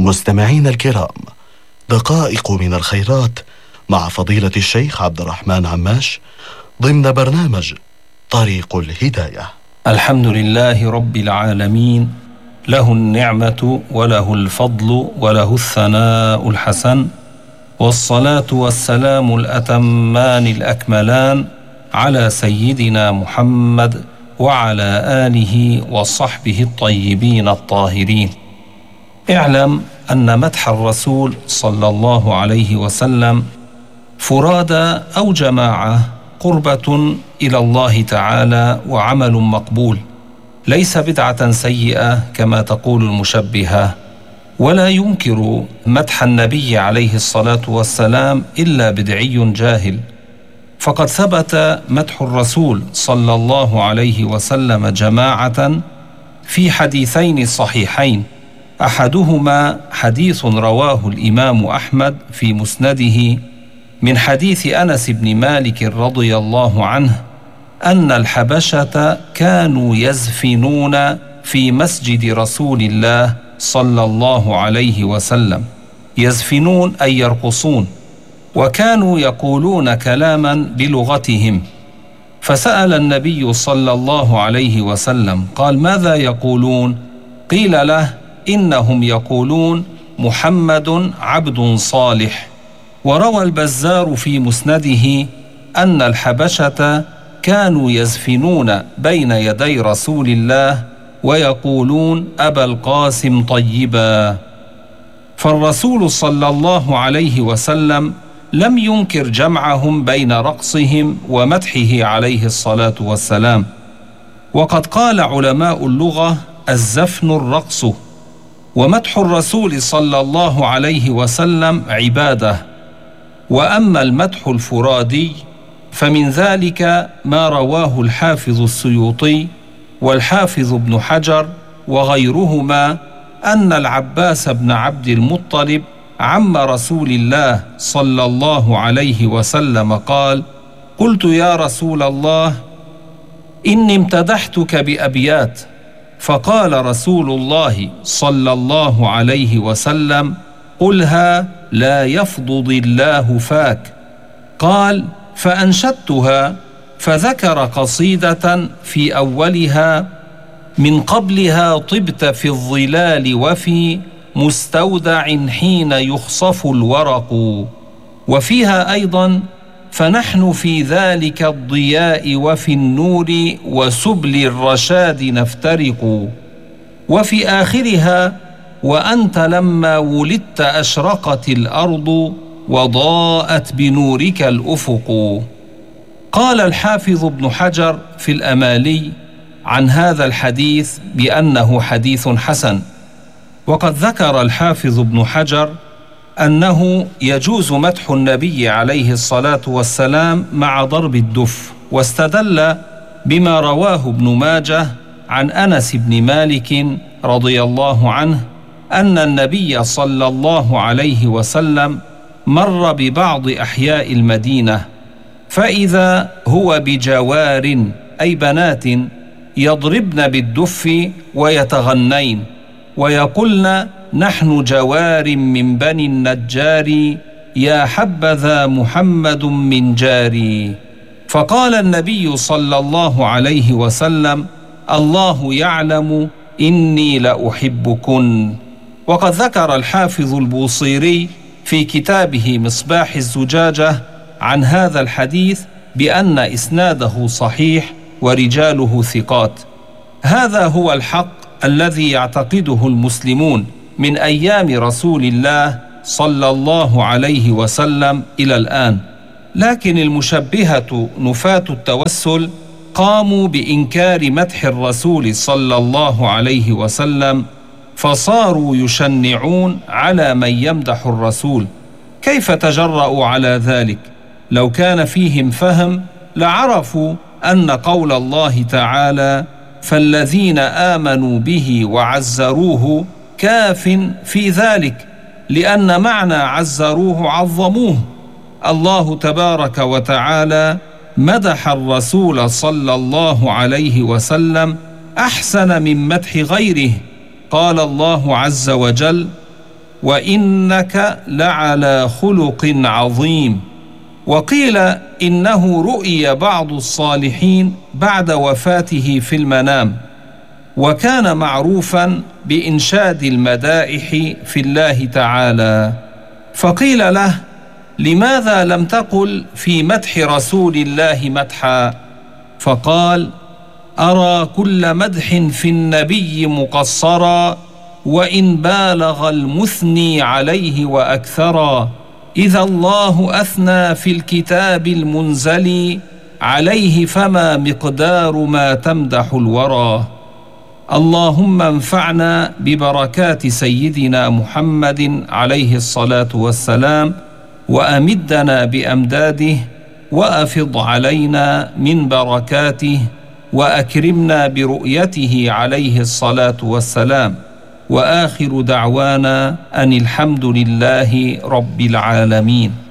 مستمعين الكرام، دقائق من الخيرات مع فضيلة الشيخ عبد الرحمن عماش ضمن برنامج طريق الهداية. الحمد لله رب العالمين، له النعمة وله الفضل وله الثناء الحسن، والصلاة والسلام الأتمان الأكملان على سيدنا محمد وعلى آله وصحبه الطيبين الطاهرين. اعلم أن مدح الرسول صلى الله عليه وسلم فرادى أو جماعة قربة إلى الله تعالى وعمل مقبول، ليس بدعة سيئة كما تقول المشبهة، ولا ينكر مدح النبي عليه الصلاة والسلام إلا بدعي جاهل، فقد ثبت مدح الرسول صلى الله عليه وسلم جماعة في حديثين صحيحين، أحدهما حديث رواه الإمام أحمد في مسنده من حديث أنس بن مالك رضي الله عنه أن الحبشة كانوا يزفنون في مسجد رسول الله صلى الله عليه وسلم، يزفنون أي يرقصون، وكانوا يقولون كلاما بلغتهم، فسأل النبي صلى الله عليه وسلم قال: ماذا يقولون؟ قيل له: إنهم يقولون محمد عبد صالح. وروى البزار في مسنده أن الحبشة كانوا يزفنون بين يدي رسول الله ويقولون أبا القاسم طيبا. فالرسول صلى الله عليه وسلم لم ينكر جمعهم بين رقصهم ومدحه عليه الصلاة والسلام، وقد قال علماء اللغة: الزفن الرقص. ومدح الرسول صلى الله عليه وسلم عبادة. وأما المدح الفرادي فمن ذلك ما رواه الحافظ السيوطي والحافظ ابن حجر وغيرهما أن العباس بن عبد المطلب عم رسول الله صلى الله عليه وسلم قال: قلت يا رسول الله إني امتدحتك بأبيات، فقال رسول الله صلى الله عليه وسلم: قلها لا يفضض الله فاك. قال: فأنشدتها، فذكر قصيدة في أولها: من قبلها طبت في الظلال وفي مستودع حين يخصف الورق، وفيها أيضا: فنحن في ذلك الضياء وفي النور وسبل الرشاد نفترق، وفي آخرها: وأنت لما ولدت أشرقت الأرض وضاءت بنورك الأفق. قال الحافظ ابن حجر في الأمالي عن هذا الحديث بأنه حديث حسن. وقد ذكر الحافظ ابن حجر أنه يجوز مدح النبي عليه الصلاة والسلام مع ضرب الدف، واستدل بما رواه ابن ماجه عن أنس بن مالك رضي الله عنه أن النبي صلى الله عليه وسلم مر ببعض أحياء المدينة، فإذا هو بجوار أي بنات يضربن بالدف ويتغنين ويقولن: نحن جوار من بني النجار، يا حبذا محمد من جاري. فقال النبي صلى الله عليه وسلم: الله يعلم إني لأحبكن. وقد ذكر الحافظ البوصيري في كتابه مصباح الزجاجة عن هذا الحديث بأن إسناده صحيح ورجاله ثقات. هذا هو الحق الذي يعتقده المسلمون من أيام رسول الله صلى الله عليه وسلم إلى الآن. لكن المشبهة نفاة التوسل قاموا بإنكار مدح الرسول صلى الله عليه وسلم، فصاروا يشنعون على من يمدح الرسول. كيف تجرؤوا على ذلك؟ لو كان فيهم فهم لعرفوا أن قول الله تعالى: فالذين آمنوا به وعزروه كاف في ذلك، لأن معنى عزروه عظموه. الله تبارك وتعالى مدح الرسول صلى الله عليه وسلم أحسن من مدح غيره. قال الله عز وجل: وإنك لعلى خلق عظيم. وقيل إنه رؤي بعض الصالحين بعد وفاته في المنام، وكان معروفا بإنشاد المدائح في الله تعالى، فقيل له: لماذا لم تقل في مدح رسول الله مدحا؟ فقال: أرى كل مدح في النبي مقصرا، وإن بالغ المثني عليه وأكثرا، إذا الله أثنى في الكتاب المنزل عليه، فما مقدار ما تمدح الورى. اللهم انفعنا ببركات سيدنا محمد عليه الصلاة والسلام، وأمدنا بأمداده، وأفض علينا من بركاته، وأكرمنا برؤيته عليه الصلاة والسلام. وآخر دعوانا أن الحمد لله رب العالمين.